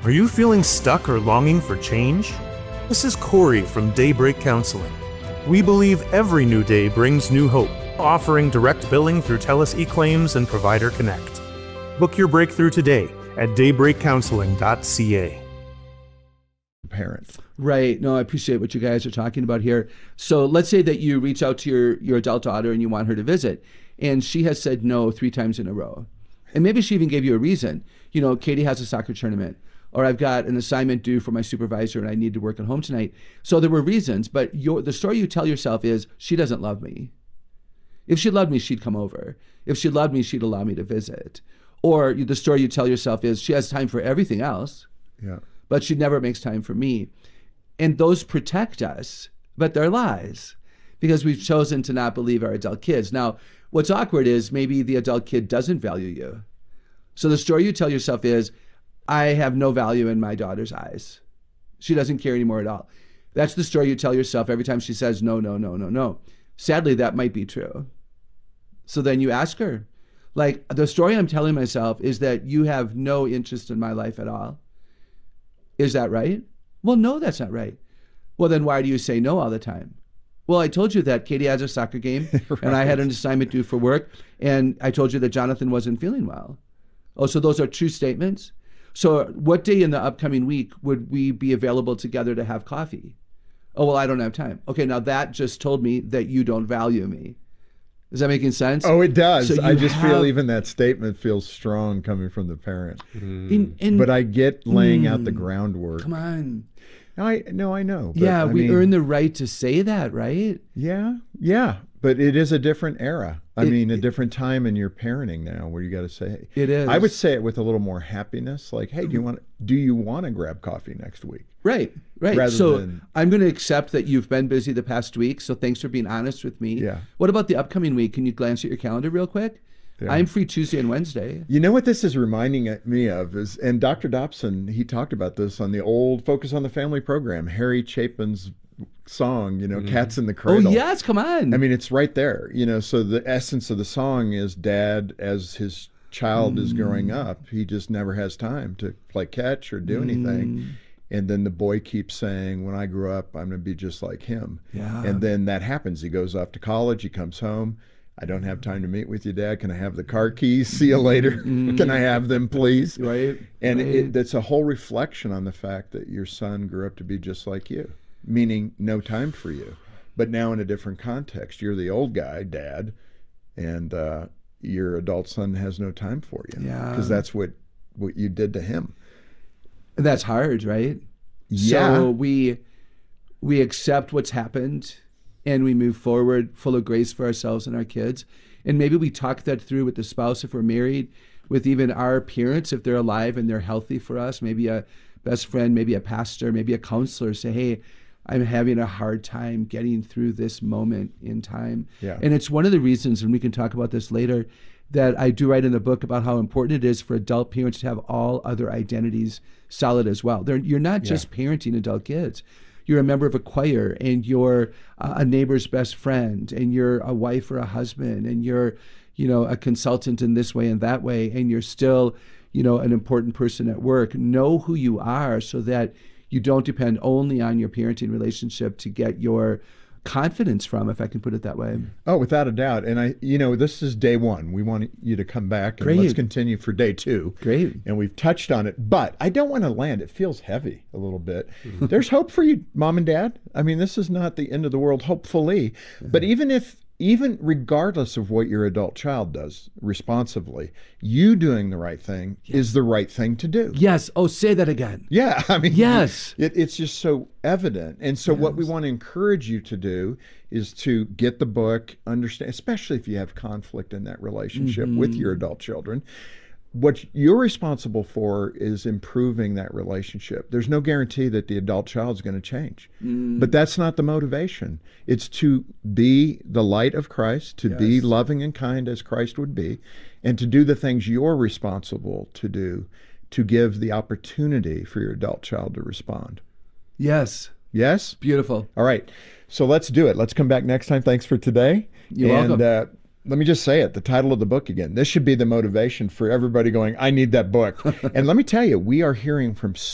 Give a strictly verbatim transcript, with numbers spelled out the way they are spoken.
Are you feeling stuck or longing for change? This is Corey from Daybreak Counseling. We believe every new day brings new hope, offering direct billing through TELUS eClaims and Provider Connect. Book your breakthrough today at daybreak counseling dot c a. Parent. Right. No, I appreciate what you guys are talking about here. So let's say that you reach out to your, your adult daughter and you want her to visit, and she has said no three times in a row. And maybe she even gave you a reason. You know, Katie has a soccer tournament, or I've got an assignment due for my supervisor and I need to work at home tonight. So there were reasons, but your, the story you tell yourself is, she doesn't love me. If she loved me, she'd come over. If she loved me, she'd allow me to visit. Or you, the story you tell yourself is, she has time for everything else, yeah, but she never makes time for me. And those protect us, but they're lies, because we've chosen to not believe our adult kids. Now, what's awkward is maybe the adult kid doesn't value you. So the story you tell yourself is, I have no value in my daughter's eyes. She doesn't care anymore at all. That's the story you tell yourself every time she says no, no, no, no, no. Sadly, that might be true. So then you ask her, like, the story I'm telling myself is that you have no interest in my life at all. Is that right? Well, no, that's not right. Well, then why do you say no all the time? Well, I told you that Katie has a soccer game right. and I had an assignment due for work, and I told you that Jonathan wasn't feeling well. Oh, so those are true statements? So what day in the upcoming week would we be available together to have coffee? Oh, well, I don't have time. Okay, now that just told me that you don't value me. Is that making sense? Oh, it does. So I just have... feel even that statement feels strong coming from the parent. Mm. In, in, but I get laying mm, out the groundwork. Come on. I No, I know. But yeah, I we mean, earn the right to say that, right? Yeah, yeah. But it is a different era. I it, mean, a different time in your parenting now, where you got to say, it is. I would say it with a little more happiness, like, hey, do you want do you want to grab coffee next week? Right, right. Rather so than, I'm going to accept that you've been busy the past week, so thanks for being honest with me. Yeah. What about the upcoming week? Can you glance at your calendar real quick? Yeah. I'm free Tuesday and Wednesday. You know what this is reminding me of is, and Doctor Dobson, he talked about this on the old Focus on the Family program, Harry Chapin's song, you know, mm. Cats in the Cradle. Oh, yes, come on. I mean, it's right there. You know, so the essence of the song is dad, as his child mm. is growing up, he just never has time to play catch or do anything. Mm. And then the boy keeps saying, when I grow up, I'm going to be just like him. Yeah. And then that happens. He goes off to college. He comes home. I don't have time to meet with you, Dad. Can I have the car keys? See you later. Mm. Can I have them, please? Right. And right. It, that's a whole reflection on the fact that your son grew up to be just like you, meaning no time for you. But now in a different context, you're the old guy, Dad, and uh, your adult son has no time for you. Yeah. Because that's what, what you did to him. That's hard, right? Yeah. So we we accept what's happened, and we move forward full of grace for ourselves and our kids. And maybe we talk that through with the spouse if we're married, with even our parents if they're alive and they're healthy for us, maybe a best friend, maybe a pastor, maybe a counselor, say, hey, I'm having a hard time getting through this moment in time. Yeah. And it's one of the reasons, and we can talk about this later, that I do write in the book about how important it is for adult parents to have all other identities solid as well. They're, you're not just yeah. parenting adult kids. You're a member of a choir, and you're uh, a neighbor's best friend, and you're a wife or a husband, and you're, you know, a consultant in this way and that way, and you're still, you know, an important person at work. Know who you are so that you don't depend only on your parenting relationship to get your confidence from, if I can put it that way. Oh, without a doubt. And I, you know, this is day one. We want you to come back and Great. Let's continue for day two. Great. And we've touched on it, but I don't want to land. It feels heavy a little bit. Mm-hmm. There's hope for you, Mom and Dad. I mean, this is not the end of the world, hopefully. Mm-hmm. But even if, even regardless of what your adult child does responsibly, you doing the right thing yes. is the right thing to do. Yes. Oh, say that again. Yeah. I mean, yes. It, it's just so evident. And so yes. what we want to encourage you to do is to get the book, understand, especially if you have conflict in that relationship mm-hmm. with your adult children. What you're responsible for is improving that relationship. There's no guarantee that the adult child is going to change. Mm. But that's not the motivation. It's to be the light of Christ, to yes. be loving and kind as Christ would be, and to do the things you're responsible to do to give the opportunity for your adult child to respond. Yes. Yes? Beautiful. All right. So let's do it. Let's come back next time. Thanks for today. You're and, welcome. Uh, Let me just say it, the title of the book again. This should be the motivation for everybody going, I need that book. And let me tell you, we are hearing from